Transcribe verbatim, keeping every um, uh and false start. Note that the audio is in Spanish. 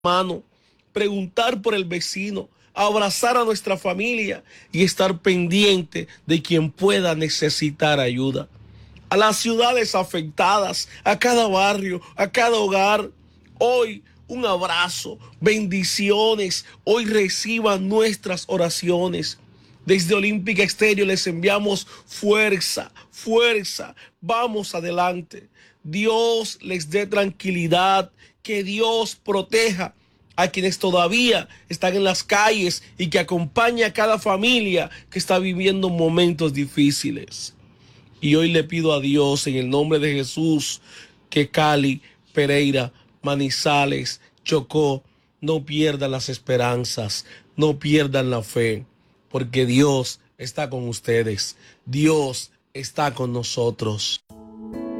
mano, preguntar por el vecino, abrazar a nuestra familia y estar pendiente de quien pueda necesitar ayuda. A las ciudades afectadas, a cada barrio, a cada hogar, hoy un abrazo, bendiciones, hoy reciban nuestras oraciones. Desde Olímpica Estéreo les enviamos fuerza, fuerza, vamos adelante. Dios les dé tranquilidad, que Dios proteja a quienes todavía están en las calles y que acompaña a cada familia que está viviendo momentos difíciles. Y hoy le pido a Dios en el nombre de Jesús que Cali, Pereira, Manizales, Chocó no pierdan las esperanzas, no pierdan la fe, porque Dios está con ustedes, Dios está con nosotros.